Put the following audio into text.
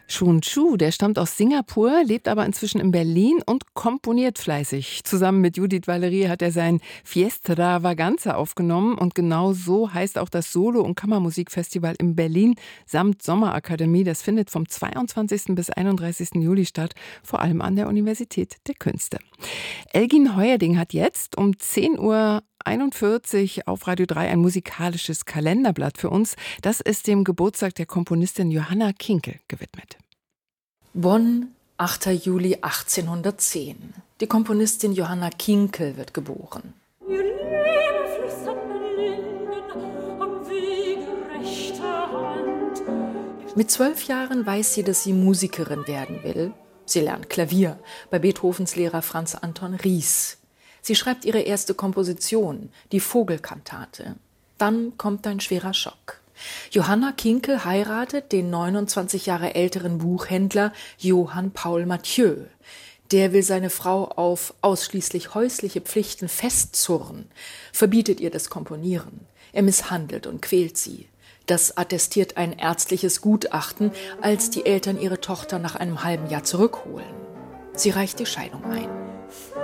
Shun Chu, der stammt aus Singapur, lebt aber inzwischen in Berlin und komponiert fleißig. Zusammen mit Judith Valerie hat er sein Fiestra aufgenommen und genau so heißt auch das Solo- und Kammermusikfestival in Berlin samt Sommerakademie. Das findet vom 22. bis 31. Juli statt, vor allem an der Universität der Künste. Elgin Heuerding hat jetzt um 10:41 Uhr auf Radio 3 ein musikalisches Kalenderblatt für uns. Das ist dem Geburtstag der Komponistin Johanna Kinkel gewidmet. Bonn, 8. Juli 1810. Die Komponistin Johanna Kinkel wird geboren. Ihr Leben fließt an den Linden, am Wege rechter Hand. Mit 12 Jahren weiß sie, dass sie Musikerin werden will. Sie lernt Klavier bei Beethovens Lehrer Franz Anton Ries. Sie schreibt ihre erste Komposition, die Vogelkantate. Dann kommt ein schwerer Schock. Johanna Kinkel heiratet den 29 Jahre älteren Buchhändler Johann Paul Mathieu. Der will seine Frau auf ausschließlich häusliche Pflichten festzurren, verbietet ihr das Komponieren. Er misshandelt und quält sie. Das attestiert ein ärztliches Gutachten, als die Eltern ihre Tochter nach einem halben Jahr zurückholen. Sie reicht die Scheidung ein.